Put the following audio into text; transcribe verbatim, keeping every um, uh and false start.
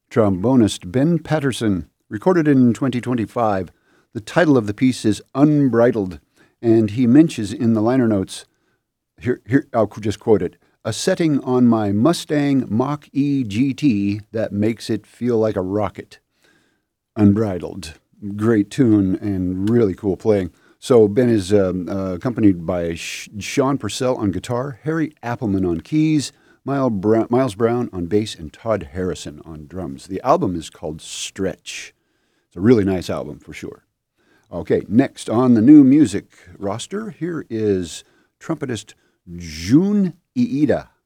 Trombonist Ben Patterson, recorded in twenty twenty-five. The title of the piece is Unbridled, and he mentions in the liner notes, here, here I'll just quote it, a setting on my Mustang Mach-E G T that makes it feel like a rocket. Unbridled. Great tune and really cool playing. So Ben is um, uh, accompanied by Sh- Sean Purcell on guitar, Harry Appleman on keys, Miles Brown, Miles Brown on bass, and Todd Harrison on drums. The album is called Stretch. It's a really nice album for sure. Okay, next on the new music roster, here is trumpetist Jun Iida.